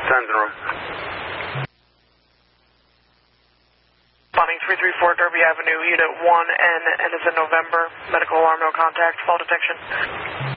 Sends room. Spawning 334 Derby Avenue, Unit 1, N is in November. Medical alarm, no contact, fall detection.